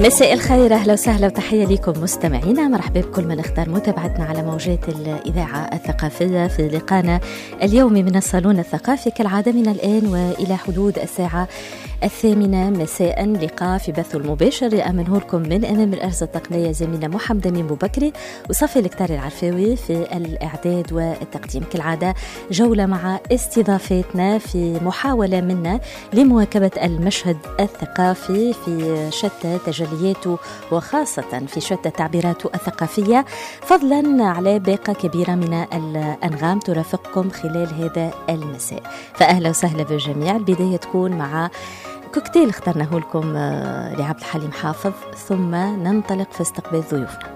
مساء الخير، أهلا وسهلا وتحية لكم مستمعينا. مرحبا بكل من اختار متابعتنا على موجات الإذاعة الثقافية في لقانا اليومي من الصالون الثقافي كالعادة من الآن وإلى حدود الساعة 8 مساء. لقاء في بث المباشر يأمنه لكم من أمام الأرز التقنية زميلنا محمد أمين بوبكري وصفي الكتاري العرفاوي في الإعداد والتقديم. كالعادة جولة مع استضافتنا في محاولة منا لمواكبة المشهد الثقافي في شتى تجلياته وخاصة في شتى تعبيراته الثقافية، فضلا على باقة كبيرة من الأنغام ترافقكم خلال هذا المساء. فأهلا وسهلا بالجميع. البداية تكون مع كوكتيل اخترناه لكم لعبد الحليم حافظ، ثم ننطلق في استقبال ضيوفنا.